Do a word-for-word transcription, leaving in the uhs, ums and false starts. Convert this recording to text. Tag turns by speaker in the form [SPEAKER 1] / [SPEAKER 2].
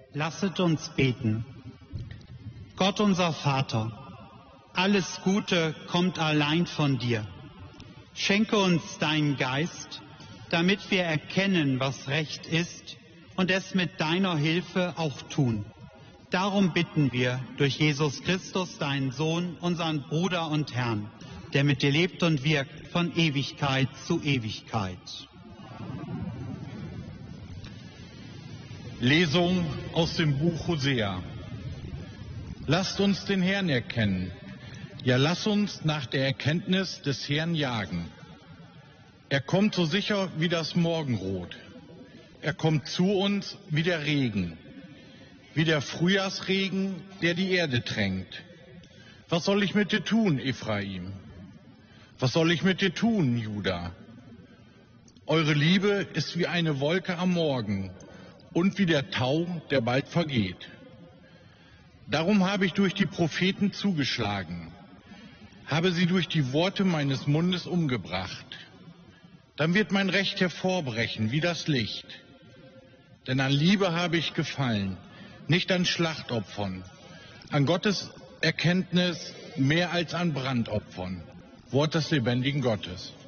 [SPEAKER 1] Lasset uns beten. Gott unser Vater, alles Gute kommt allein von dir. Schenke uns deinen Geist, damit wir erkennen, was recht ist und es mit deiner Hilfe auch tun. Darum bitten wir durch Jesus Christus, deinen Sohn, unseren Bruder und Herrn, der mit dir lebt und wirkt von Ewigkeit zu Ewigkeit.
[SPEAKER 2] Lesung aus dem Buch Hosea. Lasst uns den Herrn erkennen. Ja, lasst uns nach der Erkenntnis des Herrn jagen. Er kommt so sicher wie das Morgenrot. Er kommt zu uns wie der Regen, wie der Frühjahrsregen, der die Erde tränkt. Was soll ich mit dir tun, Ephraim? Was soll ich mit dir tun, Juda? Eure Liebe ist wie eine Wolke am Morgen und wie der Tau, der bald vergeht. Darum habe ich durch die Propheten zugeschlagen, habe sie durch die Worte meines Mundes umgebracht. Dann wird mein Recht hervorbrechen wie das Licht. Denn an Liebe habe ich gefallen, nicht an Schlachtopfern, an Gottes Erkenntnis mehr als an Brandopfern. Wort des lebendigen Gottes.